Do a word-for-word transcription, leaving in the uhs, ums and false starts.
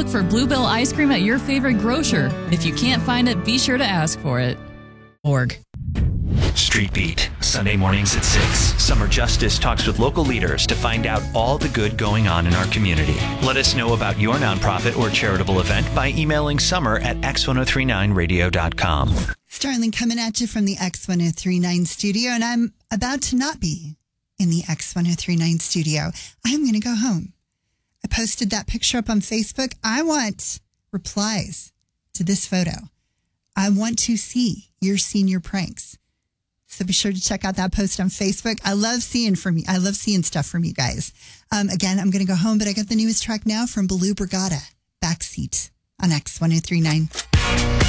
Look for Bluebell ice cream at your favorite grocer. If you can't find it, be sure to ask for it. Org. Street Beat, Sunday mornings at six. Summer Justice talks with local leaders to find out all the good going on in our community. Let us know about your nonprofit or charitable event by emailing summer at x ten thirty-nine radio dot com. Starling coming at you from the X ten thirty-nine studio, and I'm about to not be in the X ten thirty-nine studio. I'm going to go home. I posted that picture up on Facebook. I want replies to this photo. I want to see your senior pranks. So be sure to check out that post on Facebook. I love seeing from you. I love seeing stuff from you guys. Um, again, I'm going to go home, but I got the newest track now from Baloo Brigada, Backseat on X ten thirty-nine.